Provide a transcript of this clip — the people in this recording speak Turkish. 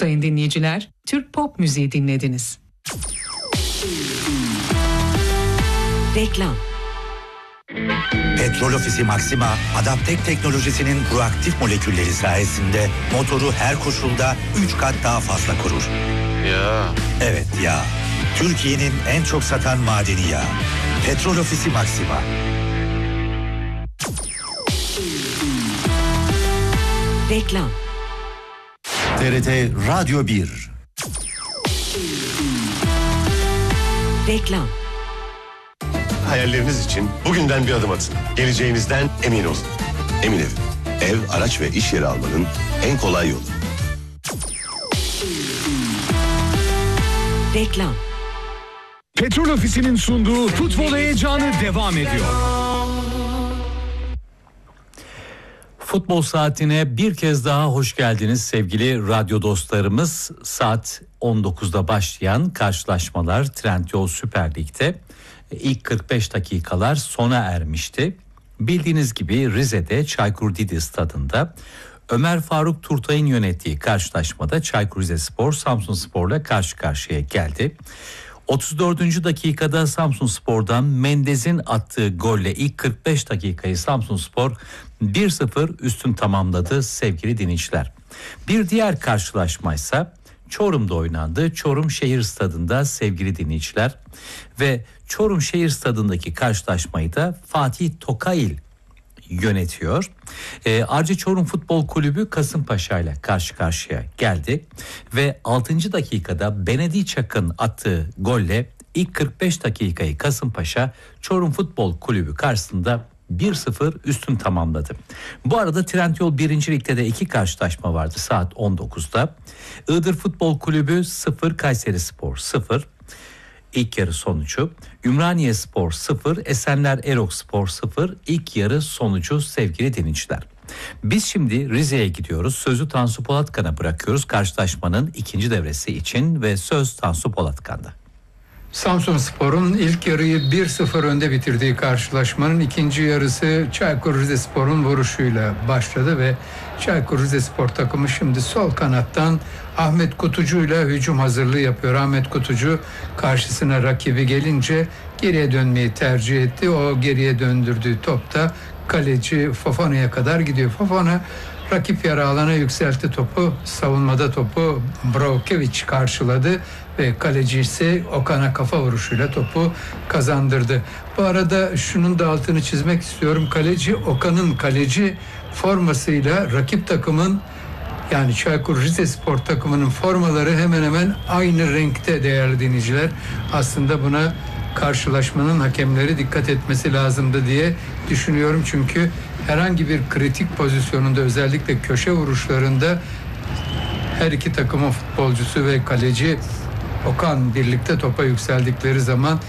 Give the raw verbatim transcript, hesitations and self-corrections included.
Sayın dinleyiciler, Türk pop müziği dinlediniz. Reklam. Petrol Ofisi Maxima, Adaptek teknolojisinin proaktif molekülleri sayesinde motoru her koşulda üç kat daha fazla korur. Ya. Evet ya. Türkiye'nin en çok satan madeni yağı. Petrol Ofisi Maxima. Reklam. T R T Radyo bir. Reklam. Hayalleriniz için bugünden bir adım atın. Geleceğinizden emin olun. Emin Ev. Ev, araç ve iş yeri almanın en kolay yolu. Reklam. Petrol Ofisi'nin sunduğu futbol heyecanı devam ediyor. Futbol saatine bir kez daha hoş geldiniz sevgili radyo dostlarımız. Saat on dokuzda başlayan karşılaşmalar Trendyol Süper Lig'de ilk kırk beş dakikalar sona ermişti. Bildiğiniz gibi Rize'de Çaykur Didi Stadı'nda Ömer Faruk Turtay'ın yönettiği karşılaşmada Çaykur Rizespor Samsunspor'la karşı karşıya geldi. otuz dördüncü dakikada Samsunspor'dan Mendez'in attığı golle ilk kırk beş dakikayı Samsunspor bir sıfır üstün tamamladı sevgili dinleyiciler. Bir diğer karşılaşmaysa Çorum'da oynandı. Çorum Şehir Stadı'nda sevgili dinleyiciler ve Çorum Şehir Stadı'ndaki karşılaşmayı da Fatih Tokail yönetiyor. E, Arca Çorum Futbol Kulübü Kasımpaşa ile karşı karşıya geldi ve altıncı dakikada Benedi Çakın attığı golle ilk kırk beş dakikayı Kasımpaşa Çorum Futbol Kulübü karşısında bir sıfır üstün tamamladı. Bu arada Trendyol birinci Lig'de de iki karşılaşma vardı saat on dokuzda. Iğdır Futbol Kulübü sıfır, Kayserispor sıfır. İlk yarı sonucu. Ümraniyespor sıfır, Esenler Erokspor sıfır. İlk yarı sonucu sevgili dinleyiciler. Biz şimdi Rize'ye gidiyoruz. Sözü Tansu Polatkan'a bırakıyoruz karşılaşmanın ikinci devresi için ve söz Tansu Polatkan'da. Samsunspor'un ilk yarıyı bir sıfır önde bitirdiği karşılaşmanın ikinci yarısı Çaykur Rizespor'un vuruşuyla başladı ve Çaykur Rizespor takımı şimdi sol kanattan Ahmet Kutucu'yla hücum hazırlığı yapıyor. Ahmet Kutucu karşısına rakibi gelince geriye dönmeyi tercih etti. O geriye döndürdüğü top da kaleci Fofana'ya kadar gidiyor. Fofana rakip yarı alana yükseltti topu. Savunmada topu Brokevic karşıladı ve kaleci ise Okan'a kafa vuruşuyla topu kazandırdı. Bu arada şunun da altını çizmek istiyorum. Kaleci Okan'ın kaleci formasıyla rakip takımın, yani Çaykur Rizespor takımının formaları hemen hemen aynı renkte değerli dinleyiciler. Aslında buna karşılaşmanın hakemleri dikkat etmesi lazımdı diye düşünüyorum. Çünkü herhangi bir kritik pozisyonunda, özellikle köşe vuruşlarında her iki takımın futbolcusu ve kaleci Okan birlikte topa yükseldikleri zaman